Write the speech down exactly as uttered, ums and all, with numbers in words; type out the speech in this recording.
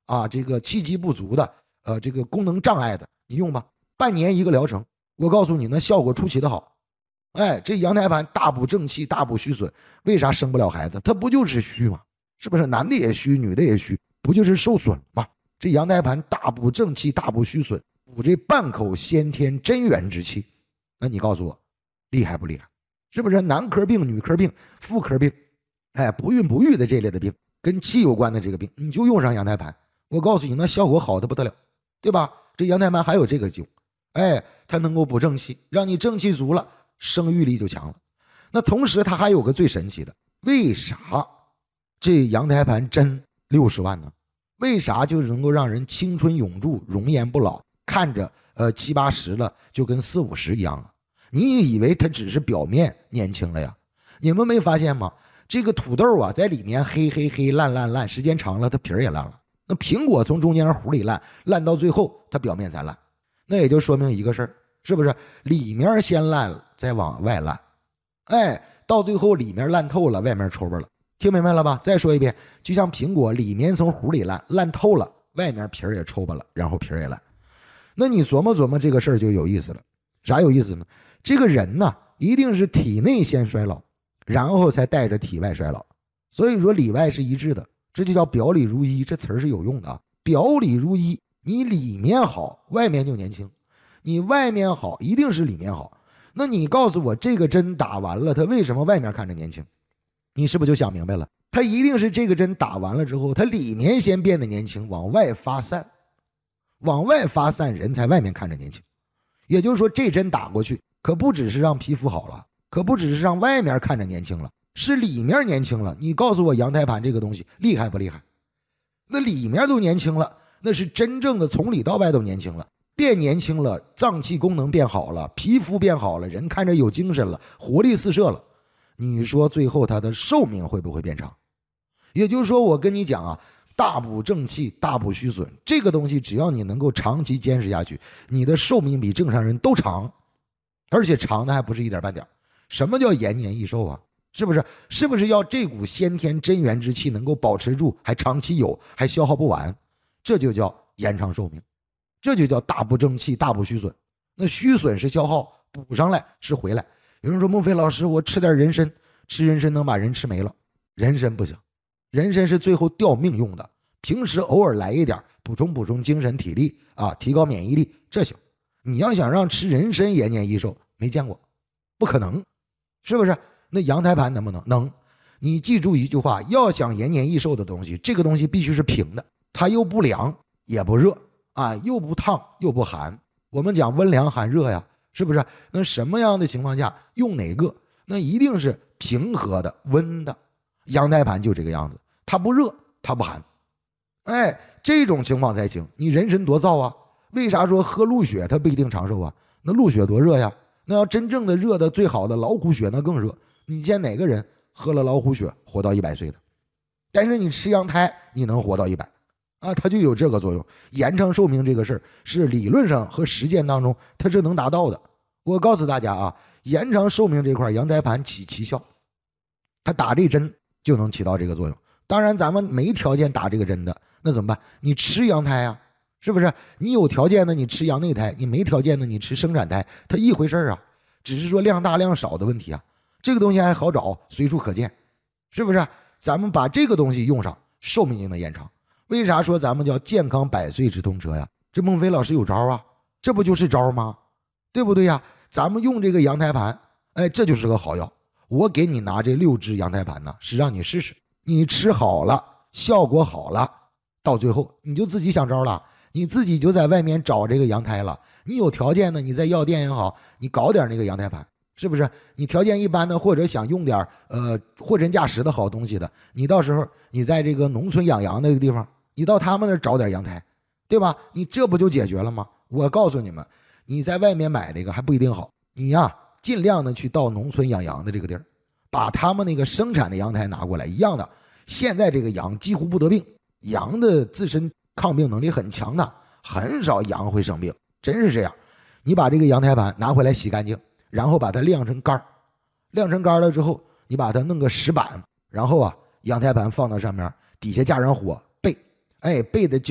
啊，这个气机不足的，呃，这个功能障碍的，你用吧，半年一个疗程，我告诉你，那效果出奇的好。哎，这羊胎盘大补正气，大补虚损，为啥生不了孩子？它不就是虚吗？是不是？男的也虚，女的也虚，不就是受损吗？这羊胎盘大补正气，大补虚损，补这半口先天真元之气。那你告诉我，厉害不厉害？是不是？男科病、女科病、妇科病，哎，不孕不育的这类的病，跟气有关的这个病，你就用上羊胎盘，我告诉你，那效果好的不得了，对吧？这羊胎盘还有这个用，哎，它能够补正气，让你正气足了，生育力就强了。那同时它还有个最神奇的，为啥这羊胎盘真六十万呢？为啥就能够让人青春永驻、容颜不老，看着呃七八十了就跟四五十一样啊？你以为它只是表面年轻了呀？你们没发现吗？这个土豆啊，在里面黑黑黑烂烂烂，时间长了它皮儿也烂了。那苹果从中间核里烂，烂到最后它表面才烂，那也就说明一个事儿，是不是？里面先烂，再往外烂，哎，到最后里面烂透了，外面抽巴了。听明白了吧？再说一遍，就像苹果里面从核里烂，烂透了，外面皮儿也抽巴了，然后皮儿也烂。那你琢磨琢磨这个事儿就有意思了。啥有意思呢？这个人呢，一定是体内先衰老，然后才带着体外衰老。所以说里外是一致的，这就叫表里如一，这词儿是有用的啊。表里如一，你里面好，外面就年轻；你外面好，一定是里面好。那你告诉我，这个针打完了，它为什么外面看着年轻？你是不是就想明白了？它一定是这个针打完了之后，它里面先变得年轻，往外发散，往外发散，人才外面看着年轻。也就是说，这针打过去，可不只是让皮肤好了，可不只是让外面看着年轻了，是里面年轻了。你告诉我，羊胎盘这个东西厉害不厉害？那里面都年轻了，那是真正的从里到外都年轻了，变年轻了，脏器功能变好了，皮肤变好了，人看着有精神了，活力四射了。你说最后他的寿命会不会变长？也就是说，我跟你讲啊，大补正气，大补虚损，这个东西只要你能够长期坚持下去，你的寿命比正常人都长，而且长的还不是一点半点。什么叫延年益寿啊？是不是？是不是要这股先天真元之气能够保持住，还长期有，还消耗不完？这就叫延长寿命，这就叫大补正气，大补虚损。那虚损是消耗，补上来是回来。有人说，孟非老师，我吃点人参，吃人参能把人吃没了？人参不行，人参是最后吊命用的，平时偶尔来一点，补充补充精神体力啊，提高免疫力，这行。你要想让吃人参延年益寿，没见过，不可能，是不是？那羊胎盘能不能？能。你记住一句话，要想延年益寿的东西，这个东西必须是平的，它又不凉也不热啊，又不烫又不寒。我们讲温凉寒热呀，是不是？那什么样的情况下用哪个？那一定是平和的、温的。羊胎盘就这个样子，它不热，它不寒。哎，这种情况才行。你人参多燥啊？为啥说喝鹿血它不一定长寿啊？那鹿血多热呀？那要真正的热的最好的老虎血那更热。你见哪个人喝了老虎血活到一百岁的？但是你吃羊胎，你能活到一百啊？它就有这个作用。延长寿命这个事儿是理论上和实践当中它是能达到的。我告诉大家啊，延长寿命这块羊胎盘起奇效，它打这针就能起到这个作用。当然咱们没条件打这个针的，那怎么办？你吃羊胎啊，是不是？你有条件的你吃羊内胎，你没条件的你吃生产胎，它一回事啊，只是说量大量少的问题啊。这个东西还好找，随处可见，是不是？咱们把这个东西用上，寿命就能延长。为啥说咱们叫健康百岁直通车呀？这孟非老师有招啊，这不就是招吗？对不对呀？咱们用这个羊胎盘，哎，这就是个好药。我给你拿这六支羊胎盘呢，是让你试试，你吃好了，效果好了，到最后你就自己想招了，你自己就在外面找这个羊胎了。你有条件的，你在药店也好，你搞点那个羊胎盘，是不是？你条件一般的，或者想用点呃货真价实的好东西的，你到时候你在这个农村养羊那个地方，你到他们那找点羊胎，对吧？你这不就解决了吗？我告诉你们，你在外面买这个还不一定好，你呀尽量的去到农村养羊的这个地儿，把他们那个生产的羊胎拿过来，一样的。现在这个羊几乎不得病，羊的自身抗病能力很强的，很少羊会生病，真是这样。你把这个羊胎盘拿回来洗干净，然后把它晾成干，晾成干了之后，你把它弄个石板，然后啊，羊胎盘放到上面，底下加上火焙，哎，焙的焦